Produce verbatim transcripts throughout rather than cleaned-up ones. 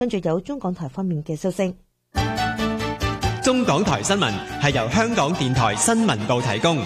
跟住有中港台方面嘅消息。 中港台新聞係由香港電台新聞部提供。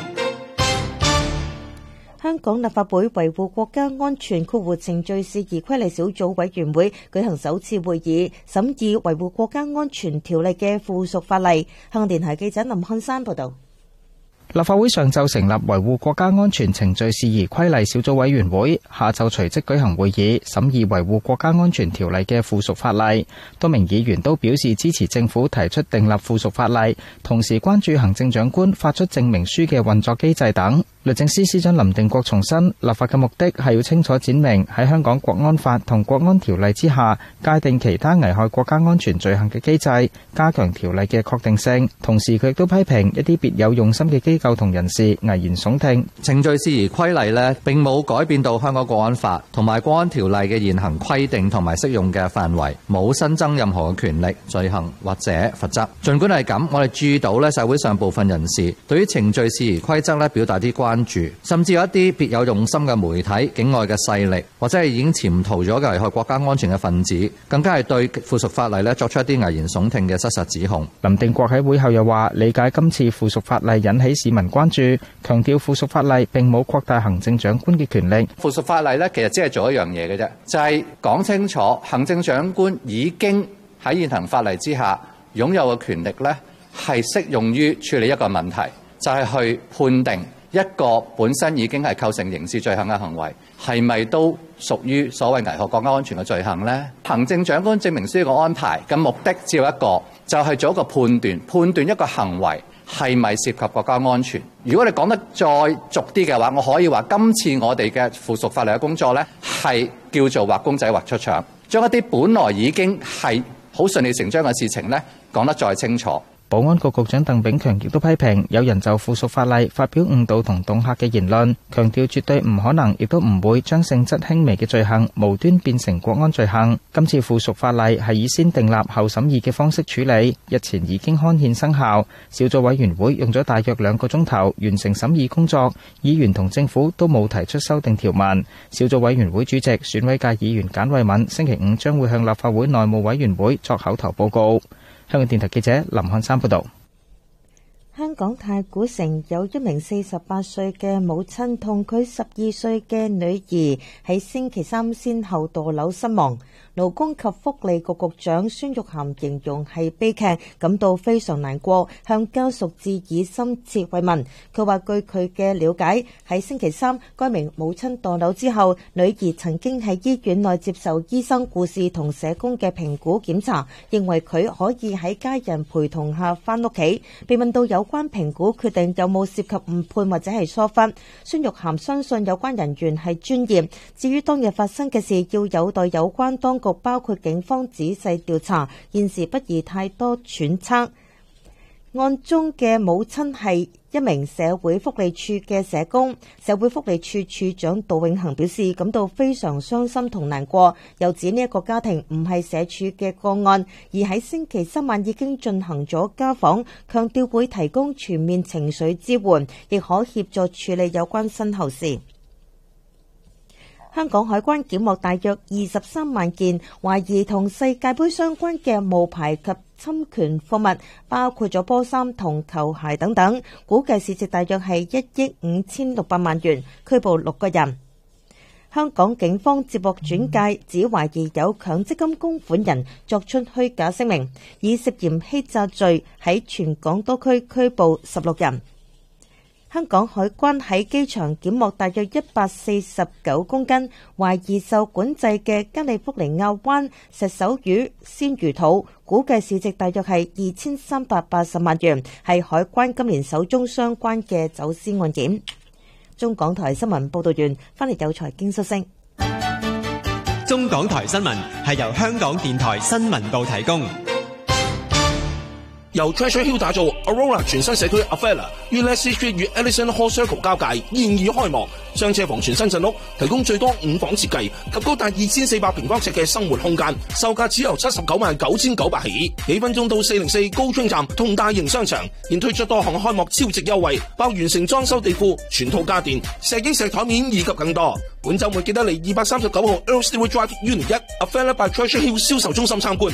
香港立法會維護國家安全括弧程序事宜規例小組委員會舉行首次會議，審議維護國家安全條例嘅附屬法例。香港電台記者林漢山報道。 立法會上晝成立維護國家安全程序事宜規例小組委員會，下晝隨即舉行會議，審議維護國家安全條例嘅附屬法例。多名議員都表示支持政府提出訂立附屬法例，同時關注行政長官發出證明書嘅運作機制等。律政司司長林定國重申，立法嘅目的係要清楚闡明喺香港國安法同國安條例之下界定其他危害國家安全罪行嘅機制，加強條例嘅確定性。同時佢亦都批評一啲別有用心嘅機構同人士危言聳聽。 程序事宜規例呢並冇改變到香港國安法同埋國安條例嘅現行規定同埋適用嘅範圍，冇新增任何嘅權力、罪行或者罰則。儘管係咁，我哋注意到呢社會上部分人士對於程序事宜規則呢表達啲關注，甚至有一啲別有用心嘅媒體、境外嘅勢力，或者係已經潛逃咗嘅危害國家安全嘅分子，更加係對附屬法例呢作出一啲危言聳聽嘅失實指控。 林定國喺會後又話：理解今次附屬法例引起市民關注，強調附屬法例並冇擴大行政長官嘅權力。 附屬法例呢，其實只係做一樣嘢嘅啫，就係講清楚行政長官已經喺現行法例之下擁有嘅權力呢，係適用於處理一個問題，就係去判定一個本身已經係構成刑事罪行嘅行為，係咪都屬於所謂危害國家安全嘅罪行呢？行政長官證明書嘅安排嘅目的只有一個，就係做一個判斷，判斷一個行為係咪涉及國家安全。如果你講得再俗啲嘅話，我可以話今次我哋嘅附屬法例嘅工作呢，係叫做畫公仔畫出腸，將一啲本來已經係好順理成章嘅事情呢，講得再清楚。 保安局局長鄧炳強亦都批評有人就附屬法例發表誤導同恫嚇嘅言論，強調絕對唔可能，亦都唔會將性質輕微嘅罪行無端變成國安罪行。今次附屬法例係以先訂立後審議嘅方式處理，日前已經刊憲生效。小組委員會用咗大約兩個鐘頭完成審議工作，議員同政府都冇提出修訂條文。小組委員會主席選委界議員簡慧敏星期五將會向立法會內務委員會作口頭報告。香港電台記者林漢山報道。 香港太古城有一名四十八歲嘅母親同佢十二歲嘅女兒喺星期三先後墮樓身亡。勞工及福利局局長孫玉菡形容係悲劇，感到非常難過，向家屬致以深切慰問。佢話據佢嘅了解，喺星期三該名母親墮樓之後，女兒曾經喺醫院內接受醫生、護士同社工嘅評估檢查，認為佢可以喺家人陪同下返屋企。被問到有關評估決定有冇涉及誤判或者係疏忽，孫玉菡相信有關人員係專業。至於當日發生嘅事，要有待有關當局包括警方仔細調查，現時不宜太多揣測。案中嘅母親係一名社會福利處嘅社工，社會福利處處長杜永恒表示感到非常傷心同難過，又指呢一個家庭唔係社署嘅個案，而喺星期三晚已經進行咗家訪，強調會提供全面情緒支援，亦可協助處理有關身後事。香港海關檢獲大約二十三萬件懷疑同世界盃相關嘅冒牌及侵權貨物，包括咗波衫同球鞋等等，估計市值大約係一億五千六百萬元，拘捕六個人。香港警方接獲轉介，指懷疑有強積金供款人作出虛假聲明，以涉嫌欺詐罪喺全港多區拘捕十六人。香港海關喺機場檢獲大約一百四十九公斤懷疑受管制嘅加利福尼亞灣石手魚鮮魚肚，估計市值大約係二千三百八十萬元，係海關今年首宗相關嘅走私案件。中港台新聞報道完，翻嚟有財經消息。 中港台新聞係由香港電台新聞部提供。 由 Treasure Hill 打造 Aurora 全新社區 Avella 於 Leslie Street 與 Ellison Hall Circle 交界，現已開幕。雙車房全新鎮屋，提供最多五房設計及高達二千四百平方尺嘅生活空間，售價只由七十九萬九千九百起。幾分鐘到四零四高涌站同大型商場，現推出多項開幕超值優惠，包完成裝修地庫、全套家電、石英石台面以及更多。本週末記得嚟二百三十九號 Earl Stewart Drive Unit 一 Avella by Treasure Hill 銷售中心參觀。